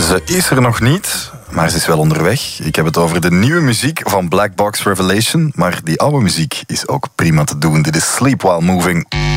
Ze is er nog niet, maar ze is wel onderweg. Ik heb het over de nieuwe muziek van Black Box Revelation, maar die oude muziek is ook prima te doen. Dit is Sleep While Moving.